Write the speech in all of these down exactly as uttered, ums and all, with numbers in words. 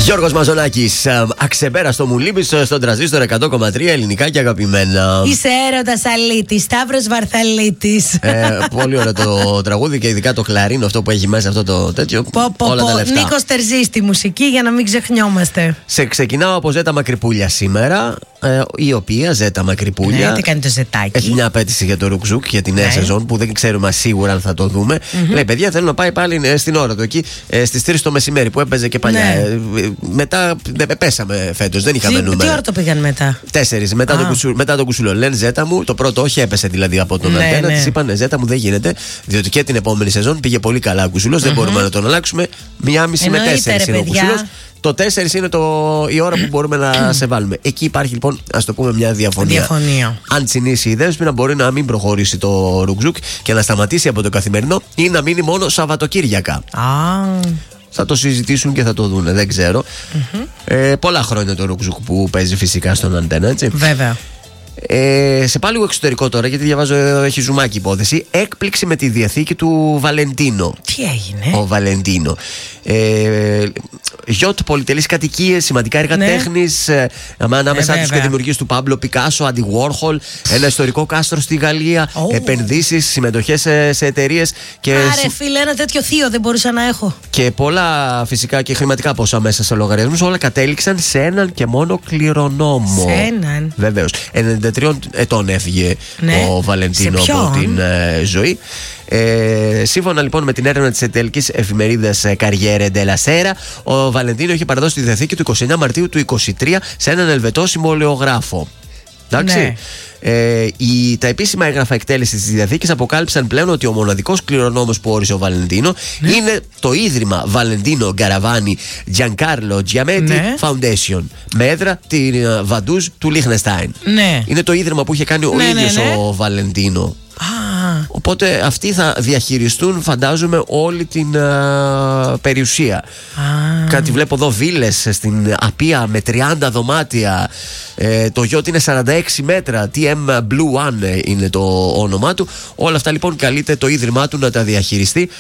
Γιώργος Μαζονάκης, αξεπέραστο μου λείπεις στον τραζίστορ εκατό κόμμα τρία, ελληνικά και αγαπημένα. Είσαι έρωτας αλήτης, Σταύρος Βαρθαλίτης. Ε, πολύ ωραίο το τραγούδι και ειδικά το κλαρίνο αυτό που έχει μέσα αυτό το τέτοιο. Πω, πω, όλα πω. τα λεφτά. Νίκος Τερζής στη μουσική για να μην ξεχνιόμαστε. Σε ξεκινάω από Ζέτα Μακρυπούλια σήμερα, ε, η οποία Ζέτα Μακρυπούλια. Ναι, τι κάνει το ζετάκι. Έχει μια απέτηση για το Ρουκζούκ για τη νέα ναι. σεζόν που δεν ξέρουμε σίγουρα αν θα το δούμε. Mm-hmm. Λέει, παιδιά, θέλω να πάει πάλι στην ώρα του εκεί στις τρεις το μεσημέρι που έπαιζε και παλιά. Ναι. Ε, μετά δε, πέσαμε φέτος, δεν είχαμε νούμερα. Τι ώρα το πήγαν μετά? Τέσσερις, μετά, τον κουσου, μετά τον Κουσουλό. Λένε Ζέτα μου, το πρώτο όχι έπεσε δηλαδή από τον ναι, Αντένα. Ναι. Της είπαν Ζέτα μου δεν γίνεται, διότι και την επόμενη σεζόν πήγε πολύ καλά ο Κουσουλός. Mm-hmm. Δεν μπορούμε να τον αλλάξουμε. Μία μισή με τέσσερις είναι ο Κουσουλός. Το τέσσερις είναι το, η ώρα που μπορούμε να σε βάλουμε. Εκεί υπάρχει λοιπόν, ας το πούμε, μια διαφωνία. διαφωνία. Αν τσινήσει η Δέσποινα, μπορεί να μην προχωρήσει το Ρουκζούκ και να σταματήσει από το καθημερινό ή να μείνει μόνο Σαββατοκύριακα. Ah. Θα το συζητήσουν και θα το δούνε, δεν ξέρω. Mm-hmm. Ε, πολλά χρόνια το Ρουκζούκ που παίζει φυσικά στον Αντένα, έτσι. Βέβαια. Ε, σε πάω λίγο εξωτερικό τώρα, γιατί διαβάζω, έχει ζουμάκι υπόθεση. Έκπληξη με τη διαθήκη του Βαλεντίνο. Τι έγινε? Ο Βαλεντίνο. Ε, Γιότ, πολυτελείς κατοικίες, σημαντικά έργα ναι. τέχνης, ε, ανάμεσά ε, τους και δημιουργίες του Πάμπλο Πικάσο, Αντι Βόρχολ, ένα ιστορικό κάστρο στη Γαλλία, oh. επενδύσεις, συμμετοχές σε, σε εταιρείες. Άρε φίλε, ένα τέτοιο θείο δεν μπορούσα να έχω. Και πολλά φυσικά και χρηματικά ποσά μέσα σε λογαριασμούς, όλα κατέληξαν σε έναν και μόνο κληρονόμο. Σε έναν. Βεβαίως. ενενήντα τριών ετών έφυγε ναι. ο Βαλεντίνο από την ε, ζωή. Ε, σύμφωνα λοιπόν με την έρευνα της εταιρικής εφημερίδας Καριέρε Ντελα Σέρα, ο Βαλεντίνο είχε παραδώσει τη διαθήκη του είκοσι εννέα Μαρτίου του είκοσι τρία σε έναν ελβετό συμβολιογράφο. Εντάξει. Ναι. Ε, οι, τα επίσημα έγγραφα εκτέλεσης της διαθήκης αποκάλυψαν πλέον ότι ο μοναδικός κληρονόμος που όρισε ο Βαλεντίνο ναι. είναι το ίδρυμα Βαλεντίνο Γκαραβάνι Giancarlo Giametti ναι. Foundation, με έδρα την uh, Βαντούζ του Λίχνεστάιν. Ναι. Είναι το ίδρυμα που είχε κάνει ο ναι, ίδιος ναι, ναι. ο Βαλεντίνο. Ah. Οπότε αυτοί θα διαχειριστούν, φαντάζομαι, όλη την α, περιουσία. Ah. Κάτι βλέπω εδώ, βίλες στην Απία με τριάντα δωμάτια. Ε, το γιότ είναι σαράντα έξι μέτρα. τι εμ Blue One είναι το όνομά του. Όλα αυτά λοιπόν καλείται το ίδρυμά του να τα διαχειριστεί.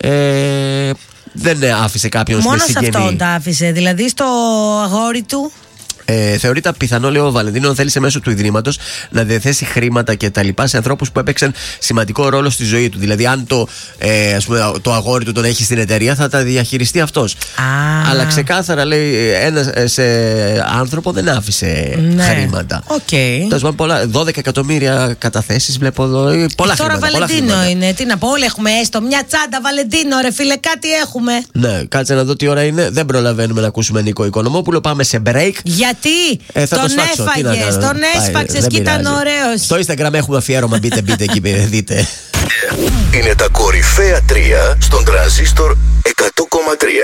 Ε, δεν άφησε κάποιον με συγγενή. Μόνο σε αυτόν τα άφησε, δηλαδή στο αγόρι του. Ε, θεωρείται πιθανό, λέει ο Βαλεντίνο, θέλησε μέσω του Ιδρύματος να διαθέσει χρήματα και τα λοιπά σε ανθρώπους που έπαιξαν σημαντικό ρόλο στη ζωή του. Δηλαδή, αν το, ε, ας πούμε, το αγόρι του τον έχει στην εταιρεία, θα τα διαχειριστεί αυτός. Ah. Αλλά ξεκάθαρα, λέει, ένα σε άνθρωπο δεν άφησε ναι. χρήματα. Okay. Τέλος πάντων, δώδεκα εκατομμύρια καταθέσεις βλέπω εδώ. Πολλά τώρα χρήματα. Βαλεντίνο πολλά χρήματα. Είναι. Τι να πω, όλοι έχουμε έστω μια τσάντα Βαλεντίνο, ρε φίλε, κάτι έχουμε. Ναι, κάτσε να δω τι ώρα είναι. Δεν προλαβαίνουμε να ακούσουμε Νίκο Οικονομόπουλο. Πάμε σε break. Γιατί ε, τον έφαγες, τον έσφαξες και ήταν ωραίος. Στο Instagram έχουμε αφιέρωμα, μπείτε, μπείτε εκεί, δείτε. Είναι τα κορυφαία τρία στον τραζίστορ εκατό κόμμα τρία.